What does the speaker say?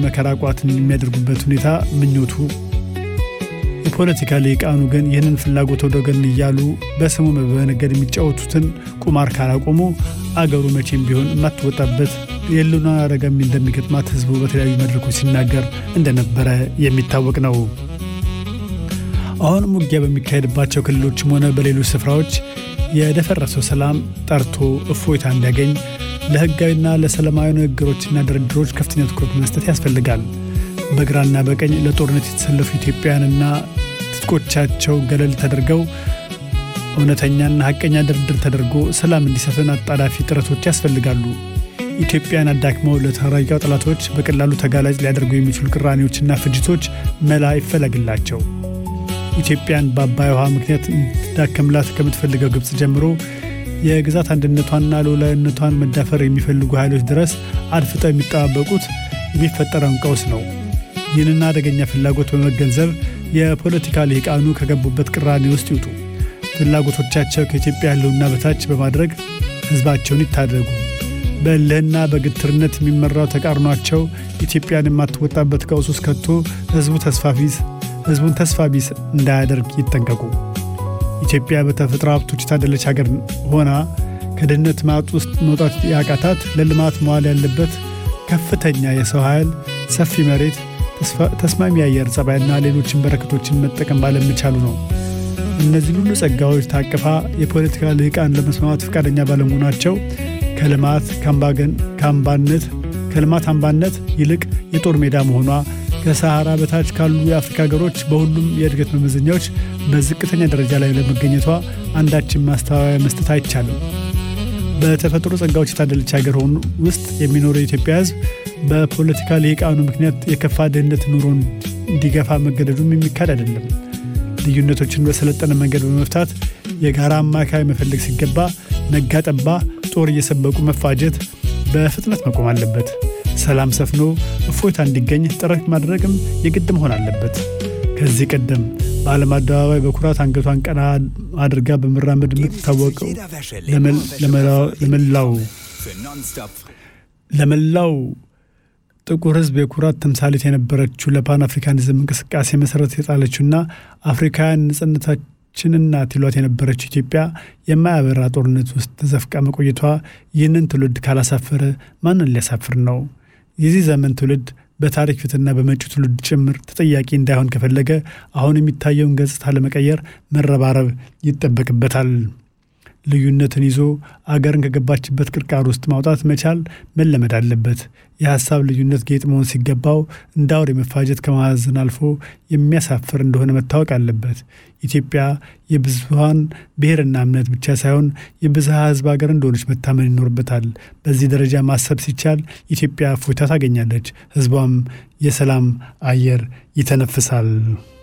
በመከራ ቋትን የሚያደርጉበት ሁኔታ ምኞቱ የፖለቲካ ሊቃኑ ግን ይህንን ፍላጎት ወደ ጎን እያሉ በስሙ በመነገድ የሚጫወቱትን ቁማር ካላቆሙ አገሩ መቼም ቢሆን የማትወጣበት የሉና አደጋም እንደሚገጥማት ህዝቡ በተለያዩ መድረኮች ሲናገር እንደነበረ የሚታወቅ ነው። አሁንም ውጊያ በሚካሄድባቸው ክልሎችም ሆነ በሌሎች ስፍራዎች የደፈረሰው ሰላም ጠርቶ እፎይታ እንዲያገኝ ለህጋዊና ለሰላማዊ ንግግሮችና ድርድሮች ከፍተኛ ትኩረት መስጠት ያስፈልጋል። በግራና በቀኝ ለጦርነት የተሰለፉ ኢትዮጵያውያንና ትጥቆቻቸው ገለል ተደርገው እውነተኛና ሐቀኛ ድርድር ተደርጎ ሰላም እንዲሰፍን አጣዳፊ ጥረቶች ያስፈልጋሉ። ኢትዮጵያን አዳክመው ለተራቂው ጠላቶች በቀላሉ ተጋላጭ ሊያደርጉ የሚችሉ ቅራኔዎችና ፍጅቶች መላ ይፈለግላቸው። ኢትዮጵያን በአባይ ውሃ ምክንያት እንድትዳከምላት ከምትፈልገው ግብጽ ጀምሮ የግዛት አንድነቷንና ሉዓላዊነቷን መዳፈር የሚፈልጉ ኃይሎች ድረስ አድፍጠው የሚጠባበቁት የሚፈጠረውን ቀውስ ነው። ይህንን አደገኛ ፍላጎት በመገንዘብ የፖለቲካ ሊቃኑ ከገቡበት ቅራኔ ውስጥ ይውጡ። ፍላጎቶቻቸው ከኢትዮጵያ ህልውና በታች በማድረግ ህዝባቸውን ይታደጉ። በእልህና በግትርነት የሚመራው ተቃርኗቸው ኢትዮጵያን የማትወጣበት ቀውስ ውስጥ ከቶ ህዝቡን ተስፋ ቢስ እንዳያደርግ ይጠንቀቁ። ኢትዮጵያ በተፈጥሮ ሀብቶች የታደለች ሀገር ሆና ከድህነት ማጥ ውስጥ መውጣት ያቃታት ለልማት መዋል ያለበት ከፍተኛ የሰው ኃይል፣ ሰፊ መሬት፣ ተስማሚ አየር ጸባይና ሌሎችን በረከቶችን መጠቀም ባለመቻሉ ነው። እነዚህ ሁሉ ጸጋዎች ታቅፋ የፖለቲካ ልሂቃን ለመስማማት ፈቃደኛ ባለመሆናቸው ከልማት አምባነት ይልቅ የጦር ሜዳ መሆኗ ከሰሃራ በታች ካሉ የአፍሪካ ሀገሮች በሁሉም የእድገት መመዘኛዎች በዝቅተኛ ደረጃ ላይ ለመገኘቷ አንዳችን ማስተዋወያ መስጠት አይቻልም። በተፈጥሮ ጸጋዎች የታደለች ሀገር ሆኖ ውስጥ የሚኖረው የኢትዮጵያ ህዝብ በፖለቲካ ልሂቃኑ ምክንያት የከፋ ድህነት ኑሮን እንዲገፋ መገደዱም የሚካድ አይደለም። ልዩነቶችን በሰለጠነ መንገድ በመፍታት የጋራ አማካይ መፈለግ ሲገባ ነጋ ጠባ ጦር እየሰበቁ መፋጀት በፍጥነት መቆም አለበት። ሰላም ሰፍኖ እፎይታ እንዲገኝ ጥረት ማድረግም የግድ መሆን አለበት። ከዚህ ቀደም በዓለም አደባባይ በኩራት አንገቷን ቀና አድርጋ በመራመድ የምትታወቀው ለመላው ጥቁር ህዝብ የኩራት ተምሳሌት የነበረችው ለፓን አፍሪካኒዝም እንቅስቃሴ መሰረት የጣለችውና አፍሪካውያን ነጻነታችንና ትሏት የነበረችው ኢትዮጵያ የማያበራ ጦርነት ውስጥ ተዘፍቃ መቆየቷ ይህንን ትውልድ ካላሳፈረ ማንን ሊያሳፍር ነው? የዚህ ዘመን ትውልድ በታሪክ ፊትና በመጪው ትውልድ ጭምር ተጠያቂ እንዳይሆን ከፈለገ አሁን የሚታየውን ገጽታ ለመቀየር መረባረብ ይጠበቅበታል። ልዩነትን ይዞ አገርን ከገባችበት ቅርቃር ውስጥ ማውጣት መቻል መለመድ አለበት። የሐሳብ ልዩነት ጌጥ መሆን ሲገባው እንደ አውሬ መፋጀት ከማዘን አልፎ የሚያሳፍር እንደሆነ መታወቅ አለበት። ኢትዮጵያ የብዙሃን ብሔርና እምነት ብቻ ሳይሆን የብዝሃ ህዝብ ሀገር እንደሆነች መታመን ይኖርበታል። በዚህ ደረጃ ማሰብ ሲቻል ኢትዮጵያ እፎይታ ታገኛለች፣ ህዝቧም የሰላም አየር ይተነፍሳል።